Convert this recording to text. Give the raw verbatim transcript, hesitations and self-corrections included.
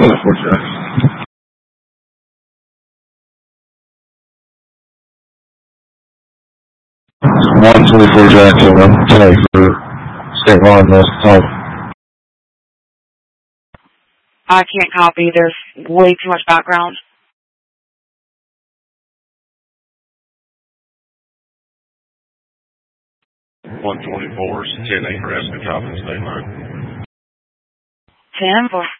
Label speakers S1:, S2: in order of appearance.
S1: twenty-four Jackson. one twenty-four Jackson, I'm ten for state line, that's top.
S2: I can't copy. There's way too much background.
S3: one twenty-four, ten acre Escatop and state line.
S2: ten for